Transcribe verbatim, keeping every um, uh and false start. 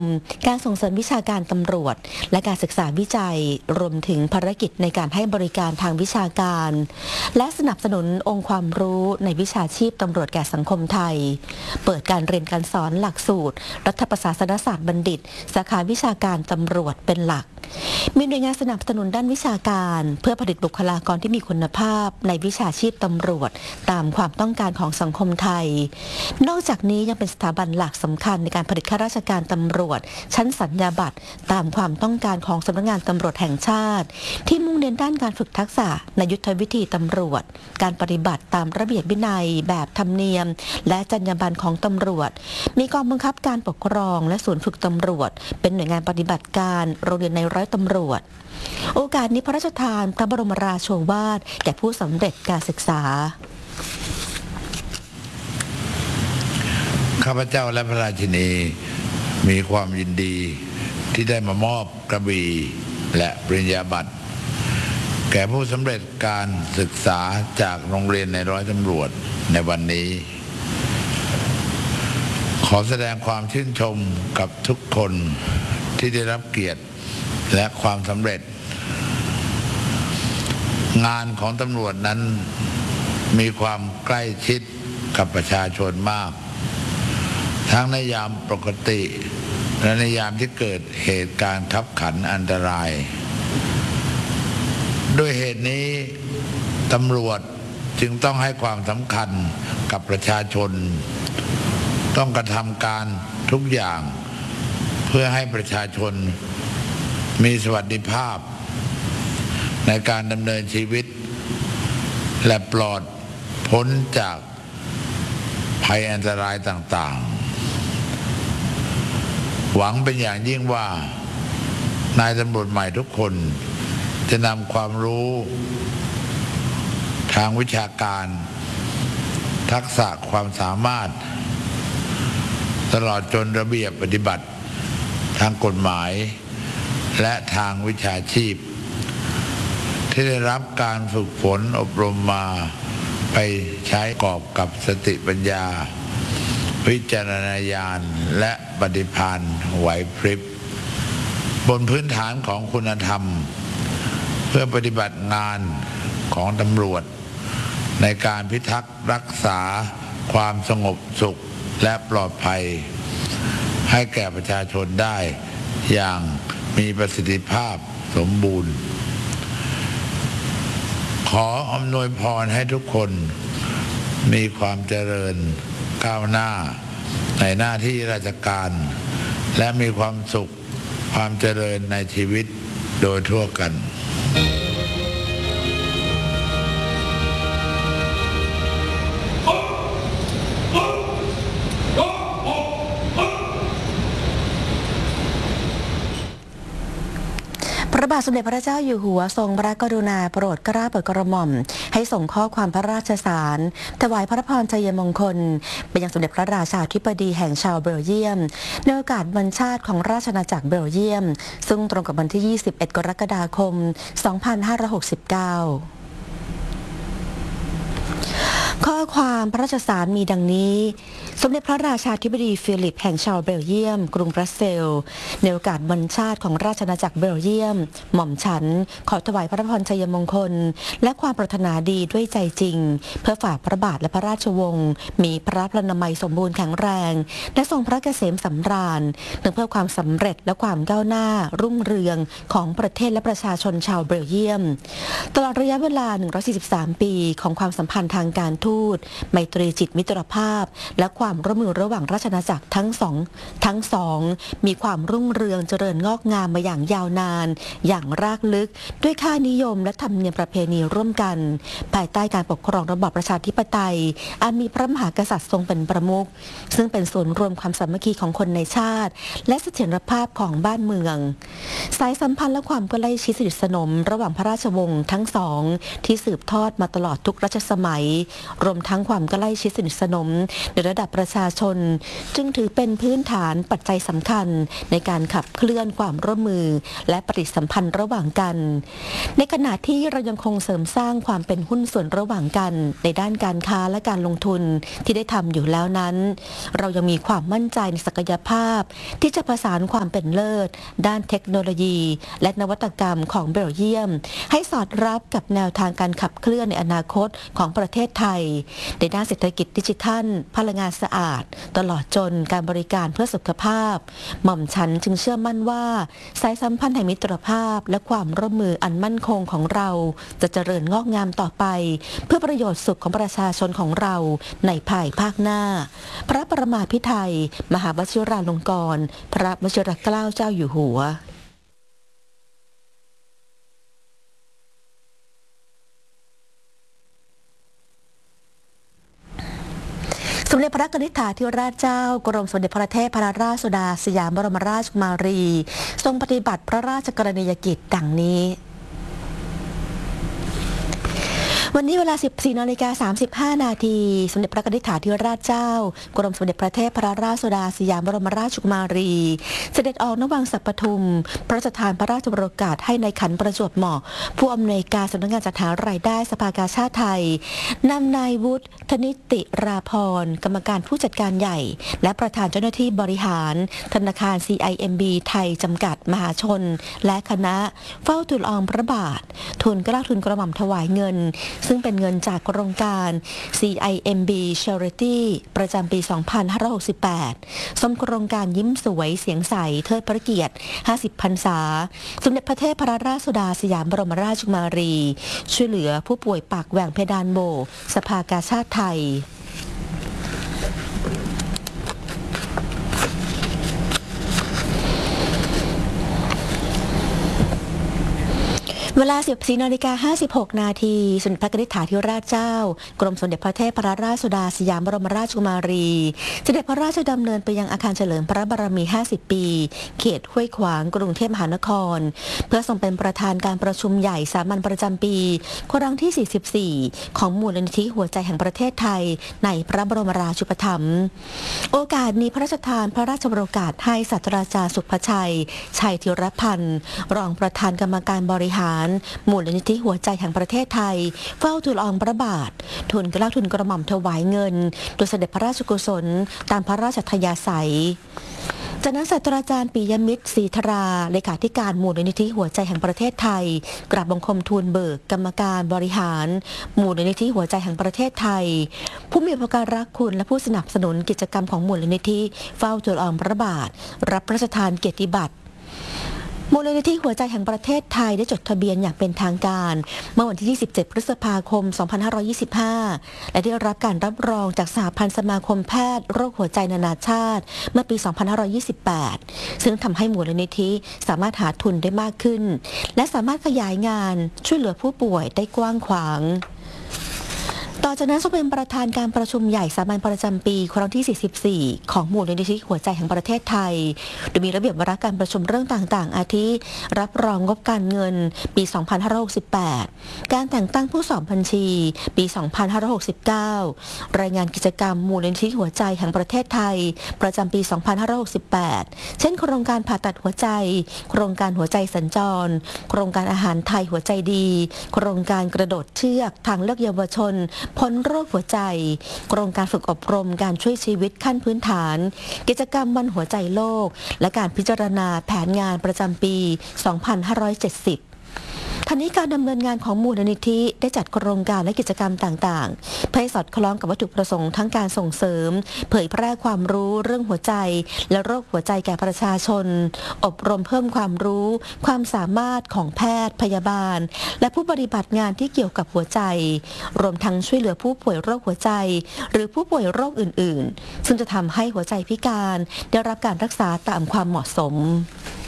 การส่งเสริมวิชาการตำรวจและการศึกษาวิจัยรวมถึงภารกิจในการให้บริการทางวิชาการและสนับสนุนองค์ความรู้ในวิชาชีพตำรวจแก่สังคมไทยเปิดการเรียนการสอนหลักสูตรรัฐประศาสนศาสตร์บัณฑิตสาขาวิชาการตำรวจเป็นหลักมีหน่วยงานสนับสนุนด้านวิชาการเพื่อผลิตบุคลากรที่มีคุณภาพในวิชาชีพตำรวจตามความต้องการของสังคมไทยนอกจากนี้ยังเป็นสถาบันหลักสำคัญในการผลิตข้าราชการตำรวจชั้นสัญญาบัตรตามความต้องการของสำนักงานตำรวจแห่งชาติที่มุ่งเน้นด้านการฝึกทักษะในยุทธวิธีตำรวจการปฏิบัติตามระเบียบวินัยแบบธรรมเนียมและจรรยาบรรณของตำรวจมีกองบังคับการปกครองและศูนย์ฝึกตำรวจเป็นหน่วยงานปฏิบัติการโรงเรียนในร้อยตำรวจโอกาสนี้พระราชทานพระบรมราโชวาทแก่ผู้สำเร็จการศึกษาข้าพเจ้าและพระราชินีมีความยินดีที่ได้มามอบกระบี่และปริญญาบัตรแก่ผู้สำเร็จการศึกษาจากโรงเรียนในร้อยตำรวจในวันนี้ขอแสดงความชื่นชมกับทุกคนที่ได้รับเกียรติและความสำเร็จงานของตำรวจนั้นมีความใกล้ชิดกับประชาชนมากทั้งในยามปกติและในยามที่เกิดเหตุการณ์ขับขันอันตรายด้วยเหตุนี้ตำรวจจึงต้องให้ความสำคัญกับประชาชนต้องกระทำการทุกอย่างเพื่อให้ประชาชนมีสวัสดิภาพในการดำเนินชีวิตและปลอดพ้นจากภัยอันตรายต่างๆหวังเป็นอย่างยิ่งว่านายตำรวจใหม่ทุกคนจะนำความรู้ทางวิชาการทักษะความสามารถตลอดจนระเบียบปฏิบัติทางกฎหมายและทางวิชาชีพที่ได้รับการฝึกฝนอบรมมาไปใช้กอบกับสติปัญญาวิจารณญาณและปฏิภาณไหวพริบบนพื้นฐานของคุณธรรมเพื่อปฏิบัติงานของตำรวจในการพิทักษ์รักษาความสงบสุขและปลอดภัยให้แก่ประชาชนได้อย่างมีประสิทธิภาพสมบูรณ์ขออำนวยพรให้ทุกคนมีความเจริญก้าวหน้าในหน้าที่ราชการและมีความสุขความเจริญในชีวิตโดยทั่วกันพระบาทสมเด็จพระเจ้าอยู่หัวทรงพระกรุณาโปรดเกล้าโปรดกระหม่อมให้ส่งข้อความพระราชสารถวายพระพรชัยมงคลไปยังสมเด็จพระราชาธิบดีแห่งชาวเบลเยียมในโอกาสวันชาติของราชอาณาจักรเบลเยียมซึ่งตรงกับวันที่ ยี่สิบเอ็ด กรกฎาคม สองพันห้าร้อยหกสิบเก้าข้อความพระราชสารมีดังนี้สมเด็จพระราชาธิบดีฟิลิปแห่งชาวเบลเยียมกรุงบรัสเซลส์ในโอกาสวันชาติของราชอาณาจักรเบลเยียมหม่อมฉันขอถวายพระพรชัยมงคลและความปรารถนาดีด้วยใจจริงเพื่อฝากพระบาทและพระราชวงศ์มีพระพลานามัยสมบูรณ์แข็งแรงและทรงพระเกษมสำราญเพื่อความสำเร็จและความก้าวหน้ารุ่งเรืองของประเทศและประชาชนชาวเบลเยียมตลอดระยะเวลาหนึ่งร้อยสี่สิบสามปีของความสัมพันธ์ทางการทูตไมตรีจิตมิตรภาพและความร่วมมือระหว่างราชอาณาจักรทั้งสองทั้งสองมีความรุ่งเรืองเจริญงอกงามมาอย่างยาวนานอย่างรากลึกด้วยค่านิยมและธรรมเนียมประเพณีร่วมกันภายใต้การปกครองระบอบประชาธิปไตยอันมีพระมหากษัตริย์ทรงเป็นประมุขซึ่งเป็นศูนย์รวมความสามัคคีของคนในชาติและเสถียรภาพของบ้านเมืองสายสัมพันธ์และความใกล้ชิดสนิทสนมระหว่างพระราชวงศ์ทั้งสองที่สืบทอดมาตลอดทุกรัชสมัยรวมทั้งความใกล้ชิดสนิทสนมในระดับประชาชนจึงถือเป็นพื้นฐานปัจจัยสำคัญในการขับเคลื่อนความร่วมมือและปฏิสัมพันธ์ระหว่างกันในขณะที่เรายังคงเสริมสร้างความเป็นหุ้นส่วนระหว่างกันในด้านการค้าและการลงทุนที่ได้ทำอยู่แล้วนั้นเรายังมีความมั่นใจในศักยภาพที่จะประสานความเป็นเลิศด้านเทคโนโลยีและนวัตกรรมของเบลเยียมให้สอดรับกับแนวทางการขับเคลื่อนในอนาคตของประเทศไทยในด้านเศรษฐกิจดิจิทัลพลังงานสะอาดตลอดจนการบริการเพื่อสุขภาพหม่อมฉันจึงเชื่อมั่นว่าสายสัมพันธ์แห่งมิตรภาพและความร่วมมืออันมั่นคงของเราจะเจริญงอกงามต่อไปเพื่อประโยชน์สุขของประชาชนของเราในภายภาคหน้าพระประมาภิไธยมหาวชิราลงกรณ์พระวชิรเกล้าเจ้าอยู่หัวสมเด็จพระกนิษฐาธิราชเจ้ากรมสมเด็จพระเทพรัตนราชสุดาสยามบรมราชกุมารีทรงปฏิบัติพระราชกรณียกิจดังนี้วันนี้เวลา สิบสี่นาฬิกาสามสิบห้า นาทีสมเด็จพระนิธิธิราชเจ้ากรมสมเด็จพระเทพรัตนราชสุดาสยามบรมราชกุมารีเสด็จออกณวังสัปทุมพระราชทานพระราชโอกาสให้ในขันประจวบเหมาะผู้อำนวยการสำนักงานจัดหารายได้สภากาชาติไทยนำนายวุฒิธนิติราพรกรรมการผู้จัดการใหญ่และประธานเจ้าหน้าที่บริหารธนาคาร ซี ไอ เอ็ม บี ไทยจำกัดมหาชนและคณะเฝ้าทูลอองพระบาททูลเกล้าทูลกระหม่อมถวายเงินซึ่งเป็นเงินจากโครงการ ซี ไอ เอ็ม บี Charity ประจำปี สองพันห้าร้อยหกสิบแปด สมโครงการยิ้มสวยเสียงใสเทิดพระเกียรติ ห้าสิบ พรรษา สมเด็จพระเทพรัตนราชสุดาสยามบรมราชกุมารี ช่วยเหลือผู้ป่วยปากแหว่งเพดานโหวสภากาชาติไทยเวลา สิบสี่นาฬิกาห้าสิบหก นาทีสมเด็จพระนิธิธิราชเจ้ากรมสมเด็จพระเทพรัตนราชสุดาสยามบรมราชกุมารีเสด็จพระราชดำเนินไปยังอาคารเฉลิมพระบารมี ห้าสิบ ปีเขตห้วยขวางกรุงเทพมหานครเพื่อทรงเป็นประธานการประชุมใหญ่สามัญประจำปีครั้งที่ สี่สิบสี่ ของมูลนิธิหัวใจแห่งประเทศไทยในพระบรมราชูปถัมภ์โอกาสนี้พระราชทานพระราชโอกาสให้ศาสตราจารย์สุภชัยชัยธีรพันธ์รองประธานกรรมการบริหารมูลนิธิหัวใจแห่งประเทศไทยเฝ้าทูลอองพระบาททูลเกล้าทูลกระหม่อมถวายเงินโดยเสด็จพระราชกุศลตามพระราชทายาศัยจากนั้นศาสตราจารย์ปิยมิตรศรีธราเลขาธิการมูลนิธิหัวใจแห่งประเทศไทยกราบบังคมทูลเบิกกรรมการบริหารมูลนิธิหัวใจแห่งประเทศไทยผู้มีอุปการะคุณและผู้สนับสนุนกิจกรรมของมูลนิธิเฝ้าทูลอองพระบาทรับพระราชทานเกียรติบัตรมูลนิธิหัวใจแห่งประเทศไทยได้จดทะเบียนอย่างเป็นทางการเมื่อวันที่ ยี่สิบเจ็ด พฤษภาคม สองพันห้าร้อยยี่สิบห้า และได้รับการรับรองจากสหพันธ์สมาคมแพทย์โรคหัวใจนานาชาติเมื่อปี สองพันห้าร้อยยี่สิบแปด ซึ่งทำให้มูลนิธิสามารถหาทุนได้มากขึ้นและสามารถขยายงานช่วยเหลือผู้ป่วยได้กว้างขวางต่อจากนั้นทรงเป็นประธานการประชุมใหญ่สามัญประจำปีครั้งที่ สี่สิบสี่ ของมูลนิธิหัวใจแห่งประเทศไทยโดยมีระเบียบวาระการประชุมเรื่องต่างๆอาทิรับรองงบการเงินปี สองพันห้าร้อยหกสิบแปด การแต่งตั้งผู้สอบบัญชีปี สองพันห้าร้อยหกสิบเก้า รายงานกิจกรรมมูลนิธิหัวใจแห่งประเทศไทยประจำปี สองพันห้าร้อยหกสิบแปด เช่นโครงการผ่าตัดหัวใจโครงการหัวใจสัญจรโครงการอาหารไทยหัวใจดีโครงการกระโดดเชือกทางเลือกเยาวชนพ้นโรคหัวใจโครงการฝึกอบรมการช่วยชีวิตขั้นพื้นฐานกิจกรรมวันหัวใจโลกและการพิจารณาแผนงานประจำปี สองพันห้าร้อยเจ็ดสิบทั้งนี้การดำเนินงานของมูลนิธิได้จัดโครงการและกิจกรรมต่างๆเพื่อให้สอดคล้องกับวัตถุประสงค์ทั้งการส่งเสริมเผยแพร่ความรู้เรื่องหัวใจและโรคหัวใจแก่ประชาชนอบรมเพิ่มความรู้ความสามารถของแพทย์พยาบาลและผู้ปฏิบัติงานที่เกี่ยวกับหัวใจรวมทั้งช่วยเหลือผู้ป่วยโรคหัวใจหรือผู้ป่วยโรคอื่นๆซึ่งจะทำให้หัวใจพิการได้รับการรักษาตามความเหมาะสม